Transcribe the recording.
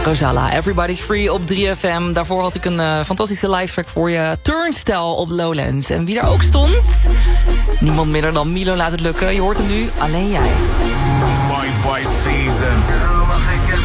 Rosala, Everybody's Free op 3FM. Daarvoor had ik een fantastische live track voor je. Turnstile op Lowlands. En wie daar ook stond? Niemand minder dan Milo Laat Het Lukken. Je hoort hem nu, alleen jij. My Season.